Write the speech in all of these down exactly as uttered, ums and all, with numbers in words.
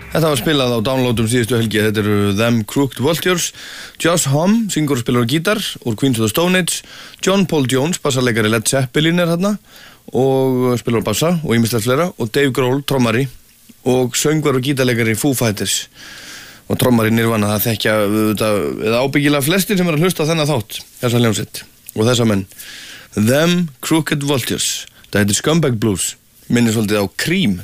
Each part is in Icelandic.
Þetta var spilað á downloadum síðustu helgi. Þetta eru Them Crooked Vultures. Josh Homme, syngur og spilar á gítar úr Queens of the Stone Age. John Paul Jones, bassarleikari Led Zeppelin er þarna og spilar á bassa og ýmislegt fleira. Og Dave Grohl, trommari og söngvar og gítarleikari Foo Fighters og trommari Nirvana. Það þekkja eða ábyggilega flestir sem eru að hlusta á þennan þátt, þessa hljómsveit og þessa menn. Them Crooked Vultures. Það heitir Scumbag Blues. Minnir svolítið á Cream.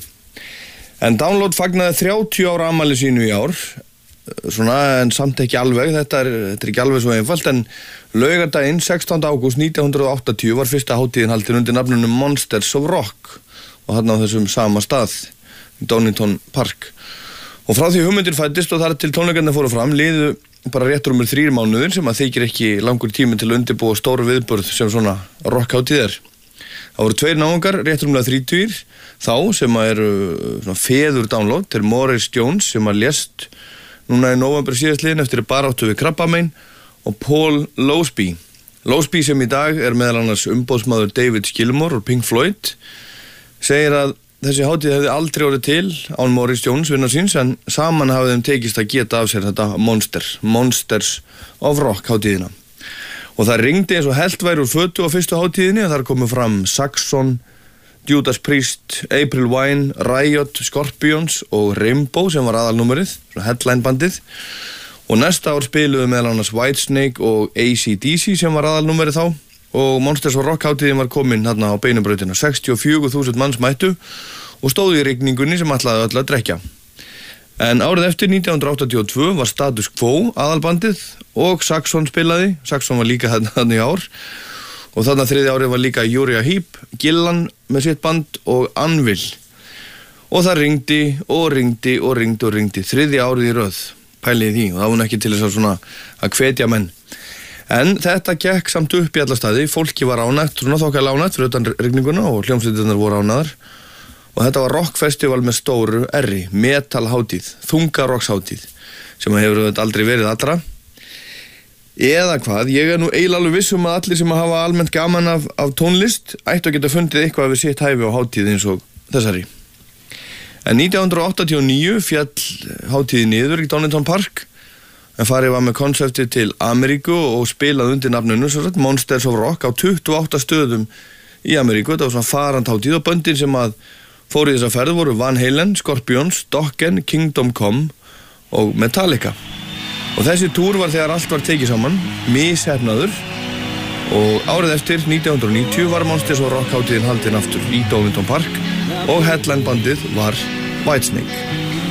En Download fagnaði þrjátíu ára afmæli sínu í ár, svona, en samt ekki alveg, þetta er, þetta er ekki alveg svo einfalt, en laugardaginn sextánda ágúst nítján hundruð og áttatíu var fyrsta hátíðin haldin undir nafninu Monsters of Rock og þarna á þessum sama stað, Donington Park. Og frá því hugmyndir fæddist og þar til tónleikarnir fóru fram, liðu bara rétt rúmur þrír mánuðir sem að þykir ekki langur tími til að undirbúa stóru viðburð sem svona rockhátíð er. Það voru tveir náungar, rétt rúmlega þrítugir, þá sem að eru svona feður Download, þeir Morris Jones sem að lést núna í nóvember síðastliðin eftir baráttu við krabbamein og Paul Losby. Losby sem í dag er meðal annars umboðsmaður David Gilmour og Pink Floyd, segir að þessi hátíð hefði aldrei orðið til án Morris Jones vinnar síns en saman hafði þeim tekist að geta af sér þetta Monster, Monsters of Rock hátíðina. Og það ringdi eins og helt væri úr fötu á fyrstu hátíðinni og þar komu fram Saxon, Judas Priest, April Wine, Riot, Scorpions og Rainbow sem var aðalnúmerið, svona headline bandið. Og næsta ár spiluðu meðal annars Whitesnake og A C D C sem var aðalnúmerið þá og Monsters of Rock hátíðin var komin hérna á beinubrautina. sextíu og fjögur þúsund manns mættu og stóðu í rigningunni sem ætlaði öll að drekja. En árið eftir nítján hundruð áttatíu og tvö var Status Quo aðalbandið og Saxon spilaði, Saxon var líka þarna í ár og þarna þriðja árið var líka Uriah Heep, Gillan með sitt band og Anvil og það ringdi og ringdi og ringdi og ringdi þriðja árið í röð, pæliði því og það var ekki til þess að svona að hvetja menn. En þetta gekk samt upp í alla staði, fólki var ánægt, svona þokkar ánægt fyrir utan rigninguna og hljómsveitirnar voru ánæðar. Og þetta var rockfestival með stóru erri, metalhátíð, þungarokkshátíð, sem hefur aldrei verið allra. Eða hvað, ég er nú eiginlega alveg viss um að allir sem hafa almennt gaman af, af tónlist ættu að geta fundið eitthvað við sitt hæfi á hátíð eins og þessari. En nítján hundruð áttatíu og níu fjall hátíði niður í Donington Park, en farið var með konseptið til Ameríku og spilað undir nafninu Monsters of Rock á tuttugu og átta stöðum í Ameríku. Þetta var svona farandhátíð og böndin sem að fóru í þessa ferð voru Van Halen, Scorpions, Dokken, Kingdom Come og Metallica. Og þessi túr var þegar allt var tekið saman, mishefnaður og árið eftir nítján hundruð og níutíu var Monsters of Rock hátíðin haldin aftur í Donington Park og headline bandið var Whitesnake.